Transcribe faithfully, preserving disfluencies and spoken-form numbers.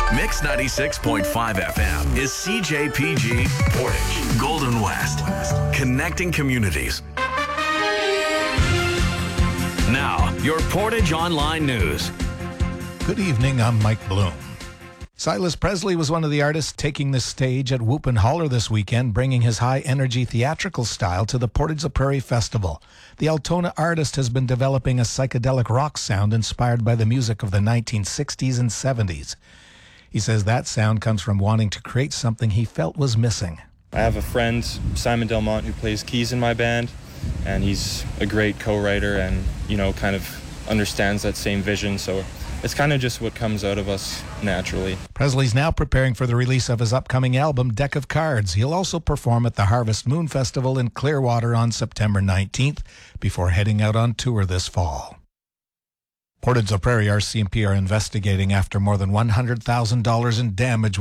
Mix ninety-six point five F M is C J P G Portage, Golden West, connecting communities. Now, your Portage Online News. Good evening, I'm Mike Bloom. Silas Presley was one of the artists taking the stage at Whoop and Holler this weekend, bringing his high-energy theatrical style to the Portage la Prairie Festival. The Altona artist has been developing a psychedelic rock sound inspired by the music of the nineteen sixties and seventies. He says that sound comes from wanting to create something he felt was missing. I have a friend, Simon Delmont, who plays keys in my band, and he's a great co-writer and, you know, kind of understands that same vision, so it's kind of just what comes out of us naturally. Presley's now preparing for the release of his upcoming album, Deck of Cards. He'll also perform at the Harvest Moon Festival in Clearwater on September nineteenth before heading out on tour this fall. Portage la Prairie R C M P are investigating after more than one hundred thousand dollars in damage